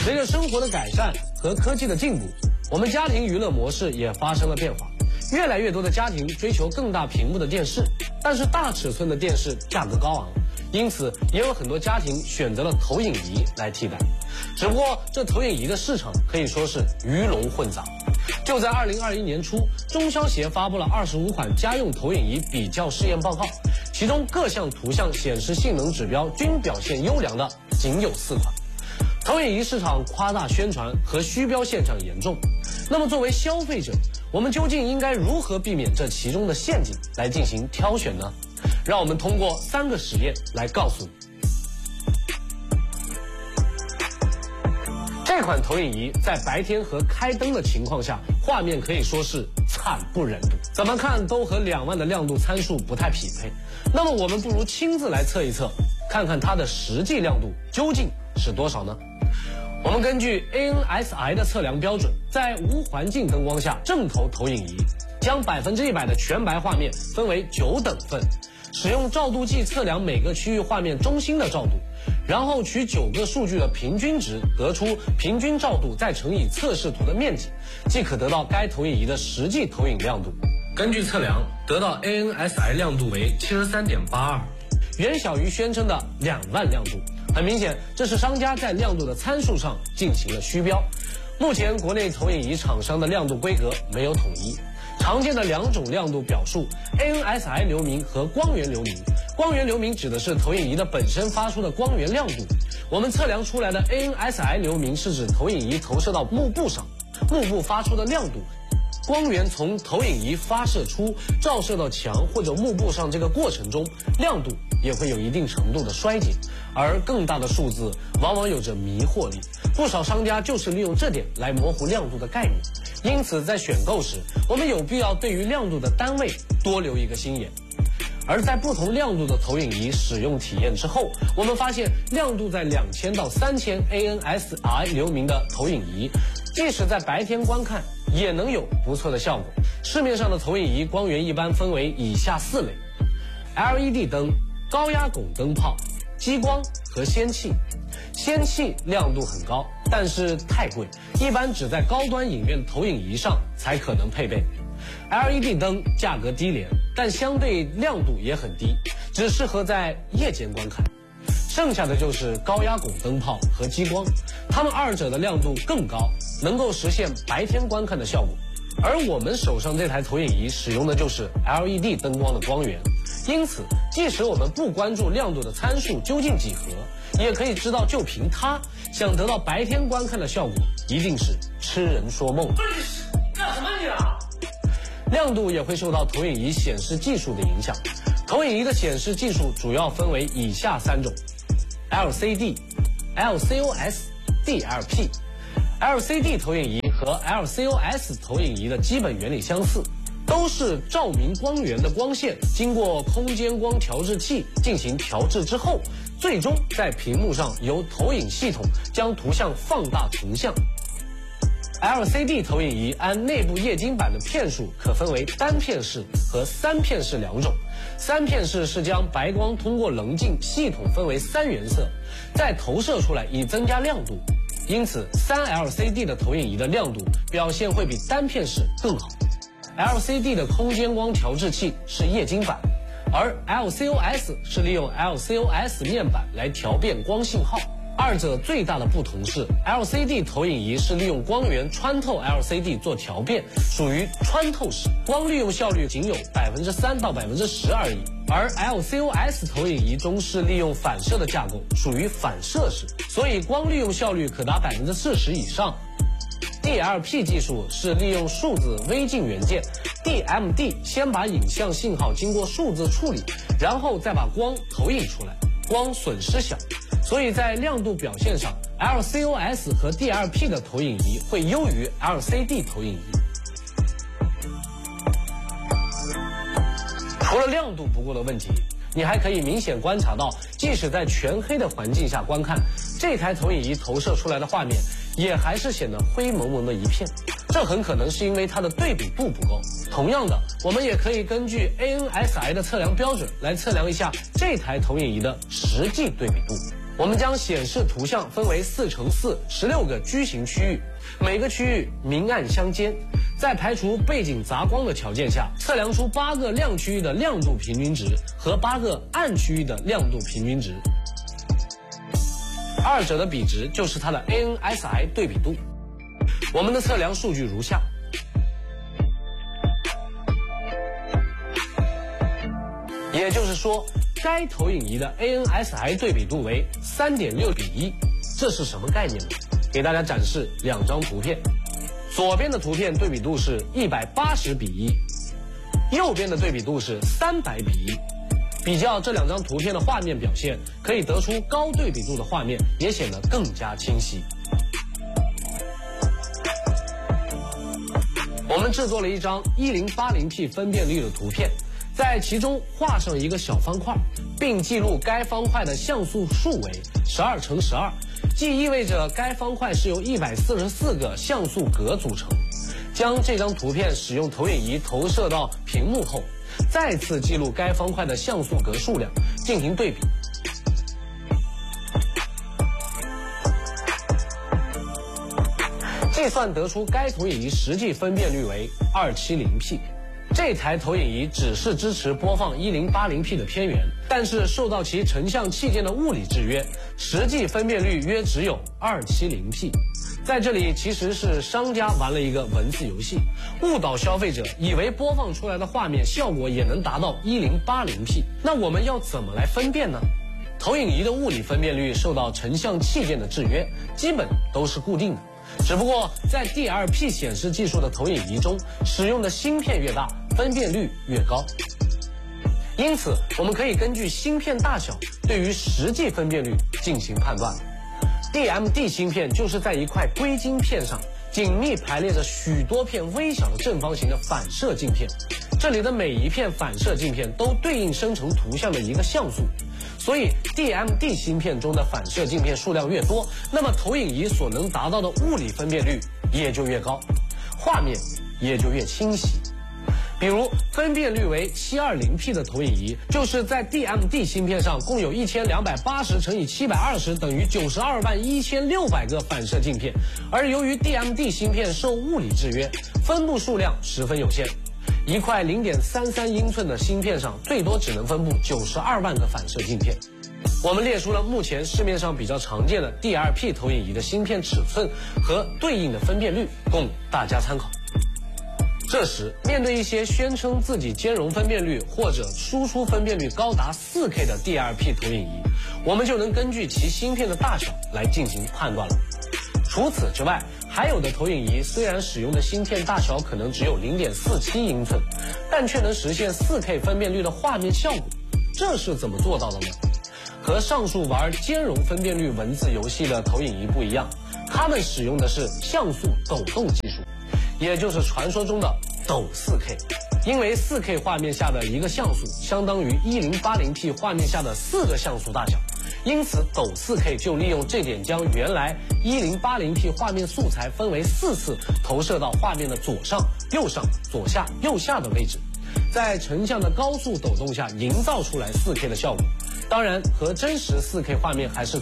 随着生活的改善和科技的进步，我们家庭娱乐模式也发生了变化。越来越多的家庭追求更大屏幕的电视，但是大尺寸的电视价格高昂，因此也有很多家庭选择了投影仪来替代。只不过这投影仪的市场可以说是鱼龙混杂。就在2021年初，中消协发布了25款家用投影仪比较试验报告，其中各项图像显示性能指标均表现优良的仅有4款。投影仪市场夸大宣传和虚标现象严重。那么作为消费者，我们究竟应该如何避免这其中的陷阱来进行挑选呢？让我们通过3个实验来告诉你。这款投影仪在白天和开灯的情况下，画面可以说是惨不忍睹，怎么看都和2万的亮度参数不太匹配。那么我们不如亲自来测一测，看看它的实际亮度究竟是多少呢？我们根据 ANSI 的测量标准，在无环境灯光下正投投影仪，将100%的全白画面分为9等份，使用照度计测量每个区域画面中心的照度，然后取9个数据的平均值，得出平均照度，再乘以测试图的面积，即可得到该投影仪的实际投影亮度。根据测量，得到 ANSI 亮度为 73.82， 远小于宣称的2万亮度。很明显，这是商家在亮度的参数上进行了虚标。目前国内投影仪厂商的亮度规格没有统一，常见的2种亮度表述 ANSI 流明和光源流明。光源流明指的是投影仪的本身发出的光源亮度，我们测量出来的 ANSI 流明是指投影仪投射到幕布上，幕布发出的亮度。光源从投影仪发射出照射到墙或者幕布上这个过程中，亮度也会有一定程度的衰减，而更大的数字往往有着迷惑力，不少商家就是利用这点来模糊亮度的概念。因此在选购时，我们有必要对于亮度的单位多留一个心眼。而在不同亮度的投影仪使用体验之后，我们发现亮度在2000到3000 ANSI 流明的投影仪，即使在白天观看也能有不错的效果。市面上的投影仪光源一般分为以下4类： LED 灯、高压汞灯泡、激光和氙气。氙气亮度很高，但是太贵，一般只在高端影院投影仪上才可能配备。LED 灯价格低廉，但相对亮度也很低，只适合在夜间观看。剩下的就是高压汞灯泡和激光，它们2者的亮度更高，能够实现白天观看的效果。而我们手上这台投影仪使用的就是 LED 灯光的光源，因此即使我们不关注亮度的参数究竟几何，也可以知道就凭它想得到白天观看的效果，一定是痴人说梦。 干什么你啊？ 亮度也会受到投影仪显示技术的影响。投影仪的显示技术主要分为以下3种： LCD、LCOS、DLP。 LCD 投影仪和 LCOS 投影仪的基本原理相似，都是照明光源的光线经过空间光调制器进行调制之后，最终在屏幕上由投影系统将图像放大成像。LCD 投影仪按内部液晶板的片数可分为单片式和3片式2种。3片式是将白光通过棱镜系统分为3原色，再投射出来以增加亮度。因此3LCD 的投影仪的亮度表现会比单片式更好。LCD 的空间光调制器是液晶板，而 LCOS 是利用 LCOS 面板来调变光信号。2者最大的不同是 LCD 投影仪是利用光源穿透 LCD 做调变，属于穿透式，光利用效率仅有3%到10%而已。而 LCOS 投影仪中是利用反射的架构，属于反射式，所以光利用效率可达40%以上。DLP 技术是利用数字微镜元件 DMD 先把影像信号经过数字处理，然后再把光投影出来，光损失小，所以在亮度表现上 LCOS 和 DLP 的投影仪会优于 LCD 投影仪。除了亮度不够的问题，你还可以明显观察到，即使在全黑的环境下观看，这台投影仪投射出来的画面也还是显得灰蒙蒙的一片，这很可能是因为它的对比度不够。同样的，我们也可以根据 ANSI 的测量标准来测量一下这台投影仪的实际对比度。 我们将显示图像分为4×4 16个矩形区域，每个区域明暗相间，在排除背景杂光的条件下，测量出8个亮区域的亮度平均值和8个暗区域的亮度平均值，二者的比值就是它的 ANSI 对比度。我们的测量数据如下。也就是说，该投影仪的 ANSI 对比度为3.6:1，这是什么概念呢？给大家展示2张图片，左边的图片对比度是180:1，右边的对比度是300:1。比较这2张图片的画面表现，可以得出高对比度的画面也显得更加清晰。我们制作了一张1080p 分辨率的图片。在其中画上一个小方块，并记录该方块的像素数为12×12，即意味着该方块是由144个像素格组成。将这张图片使用投影仪投射到屏幕后，再次记录该方块的像素格数量，进行对比。计算得出该投影仪实际分辨率为270p。这台投影仪只是支持播放1080p 的片源，但是受到其成像器件的物理制约，实际分辨率约只有270p。在这里其实是商家玩了一个文字游戏，误导消费者以为播放出来的画面效果也能达到1080p。那我们要怎么来分辨呢？投影仪的物理分辨率受到成像器件的制约，基本都是固定的。只不过在 DLP 显示技术的投影仪中，使用的芯片越大，分辨率越高。因此，我们可以根据芯片大小对于实际分辨率进行判断。DMD 芯片就是在一块硅晶片上紧密排列着许多片微小的正方形的反射镜片，这里的每一片反射镜片都对应生成图像的一个像素。所以 DMD 芯片中的反射镜片数量越多，那么投影仪所能达到的物理分辨率也就越高，画面也就越清晰。比如分辨率为720p 的投影仪，就是在 DMD 芯片上共有1280×720等于921600个反射镜片，而由于 DMD 芯片受物理制约，分布数量十分有限。一块0.33英寸的芯片上最多只能分布92万个反射镜片。我们列出了目前市面上比较常见的 DLP 投影仪的芯片尺寸和对应的分辨率，供大家参考。这时，面对一些宣称自己兼容分辨率或者输出分辨率高达4K 的 DLP 投影仪，我们就能根据其芯片的大小来进行判断了。除此之外，还有的投影仪虽然使用的芯片大小可能只有0.47英寸，但却能实现4K 分辨率的画面效果。这是怎么做到的呢？和上述玩兼容分辨率文字游戏的投影仪不一样，它们使用的是像素抖动技术，也就是传说中的抖 4K。因为 4K 画面下的一个像素相当于1080p 画面下的4个像素大小，因此抖 4K 就利用这点将原来1080p 画面素材分为4次投射到画面的左上、右上、左下、右下的位置，在成像的高速抖动下营造出来 4K 的效果。当然和真实 4K 画面还是